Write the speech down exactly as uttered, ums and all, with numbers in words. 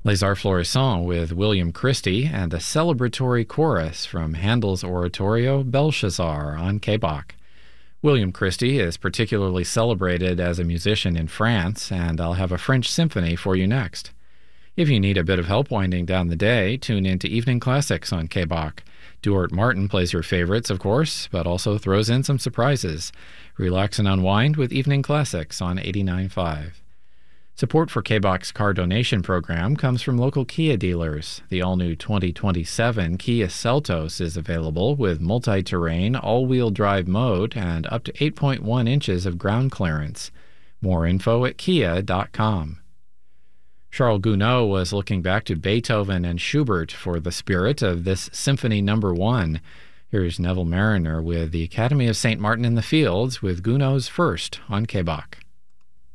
Les Arts Florissants with William Christie and a celebratory chorus from Handel's oratorio Belshazzar on K B O C. William Christie is particularly celebrated as a musician in France, and I'll have a French symphony for you next. If you need a bit of help winding down the day, tune in to Evening Classics on K B O C. Duart Martin plays your favorites, of course, but also throws in some surprises. Relax and unwind with Evening Classics on eighty-nine point five. Support for K B O C's car donation program comes from local Kia dealers. The all-new twenty twenty-seven Kia Seltos is available with multi-terrain, all-wheel drive mode and up to eight point one inches of ground clearance. More info at kia dot com. Charles Gounod was looking back to Beethoven and Schubert for the spirit of this Symphony Number One. Here's Neville Mariner with the Academy of Saint Martin in the Fields with Gounod's First on K B O C.